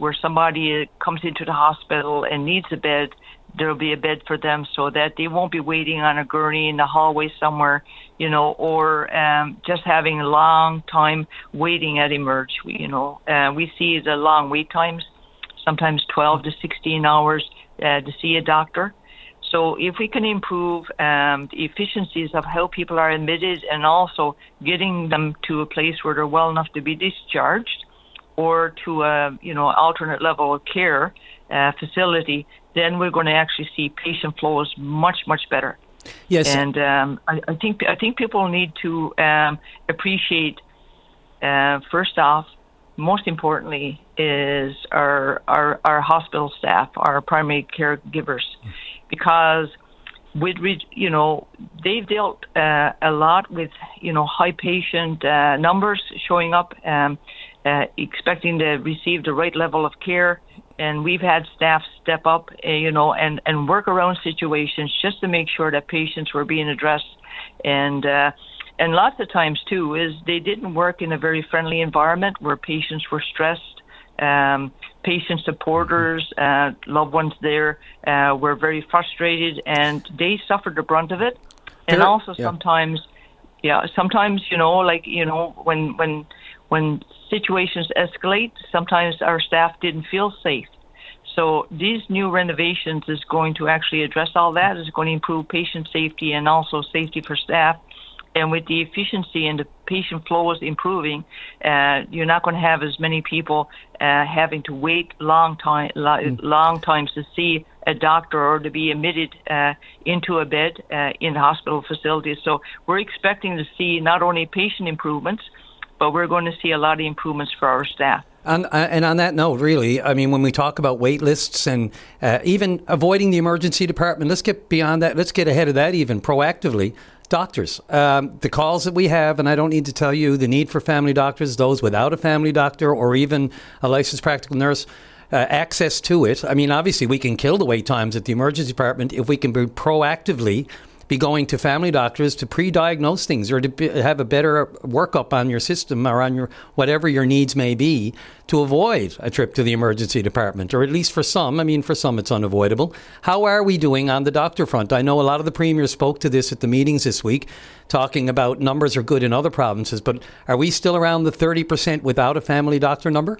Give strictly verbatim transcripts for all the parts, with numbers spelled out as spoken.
where somebody comes into the hospital and needs a bed, there'll be a bed for them so that they won't be waiting on a gurney in the hallway somewhere, you know, or um, just having a long time waiting at Emerge. We, you know, uh, we see the long wait times, sometimes twelve to sixteen hours uh, to see a doctor. So if we can improve um, the efficiencies of how people are admitted and also getting them to a place where they're well enough to be discharged or to a, you know, alternate level of care uh, facility, then we're going to actually see patient flows much, much better. Yes. And um, I, I think I think people need to um, appreciate, uh, first off, most importantly, is our, our our hospital staff, our primary caregivers, because with you know they've dealt uh, a lot with you know high patient uh, numbers showing up, um, uh, expecting to receive the right level of care. And we've had staff step up, uh, you know, and, and work around situations just to make sure that patients were being addressed. And uh, and lots of times, too, is they didn't work in a very friendly environment where patients were stressed. Um, patient supporters, uh, loved ones there uh, were very frustrated, and they suffered the brunt of it. And There- also yeah. sometimes, yeah, sometimes, you know, like, you know, when when when situations escalate, sometimes our staff didn't feel safe. So these new renovations is going to actually address all that. It's going to improve patient safety and also safety for staff. And with the efficiency and the patient flows improving, uh, you're not going to have as many people uh, having to wait long time, lo- long times to see a doctor or to be admitted uh, into a bed uh, in hospital facilities. So we're expecting to see not only patient improvements, but we're going to see a lot of improvements for our staff. And, and on that note, really, I mean, when we talk about wait lists and uh, even avoiding the emergency department, let's get beyond that. Let's get ahead of that even proactively. Doctors, um, the calls that we have, and I don't need to tell you, the need for family doctors, those without a family doctor or even a licensed practical nurse, uh, access to it. I mean, obviously, we can kill the wait times at the emergency department if we can be proactively be going to family doctors to pre-diagnose things or to be, have a better workup on your system or on your whatever your needs may be to avoid a trip to the emergency department, or at least for some. I mean, for some it's unavoidable. How are we doing on the doctor front? I know a lot of the premiers spoke to this at the meetings this week, talking about numbers are good in other provinces, but are we still around the thirty percent without a family doctor number?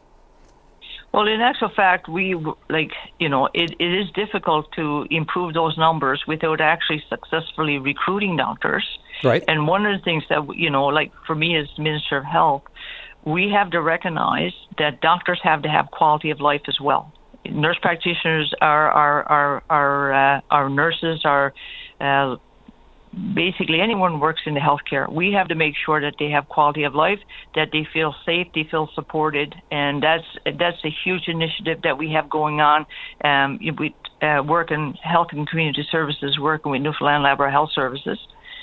Well, in actual fact, we, like, you know, it, it is difficult to improve those numbers without actually successfully recruiting doctors. Right. And one of the things that, you know, like for me as Minister of Health, we have to recognize that doctors have to have quality of life as well. Nurse practitioners are, are, are, are, uh, our nurses are, uh, basically anyone who works in the healthcare, we have to make sure that they have quality of life, that they feel safe, they feel supported, and that's that's a huge initiative that we have going on. Um, we uh, work in health and community services, working with Newfoundland Labrador Health Services,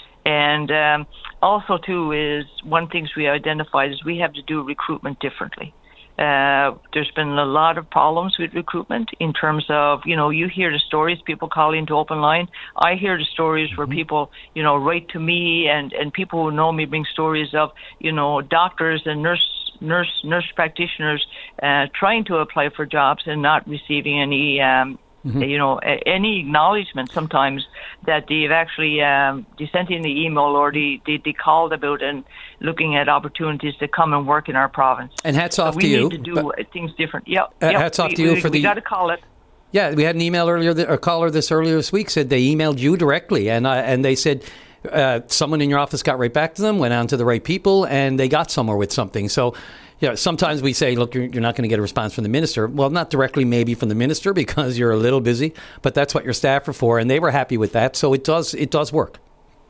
and um, also too is one thing we identified is we have to do recruitment differently. Uh, there's been a lot of problems with recruitment in terms of, you know, you hear the stories, people call into open line. I hear the stories where people, you know, write to me, and, and people who know me bring stories of, you know, doctors and nurse nurse nurse practitioners uh, trying to apply for jobs and not receiving any, um, mm-hmm. you know, any acknowledgement sometimes that they've actually um, they sent in the email or they, they, they called about and looking at opportunities to come and work in our province. And hats off so to you. We need to do things different. Yeah, uh, yep. Hats off we, to you we, for we the. We got to call it. Yeah, we had an email earlier, a caller this earlier this week said they emailed you directly, and uh, and they said uh, someone in your office got right back to them, went on to the right people, and they got somewhere with something. So, yeah, sometimes we say, look, you're, you're not going to get a response from the minister. Well, not directly maybe from the minister because you're a little busy, but that's what your staff are for, and they were happy with that. So it does it does work.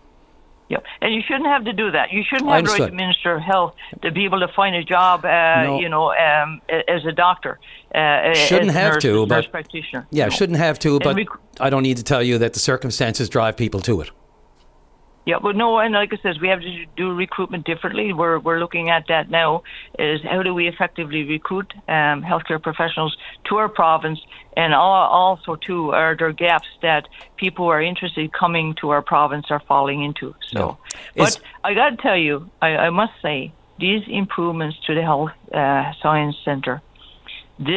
Yeah, and you shouldn't have to do that. You shouldn't I have to write understood. to the Minister of Health to be able to find a job, uh, No. you know, um, as a doctor. Uh, Shouldn't as a have nurse, to, as a nurse but- practitioner. Yeah, No. shouldn't have to, but rec- I don't need to tell you that the circumstances drive people to it. Yeah, but no, and like I said, we have to do recruitment differently. We're we're looking at that now. Is how do we effectively recruit um, healthcare professionals to our province, and al- also too are there gaps that people who are interested in coming to our province are falling into. So, No. but Is- I got to tell you, I, I must say these improvements to the health uh, science centre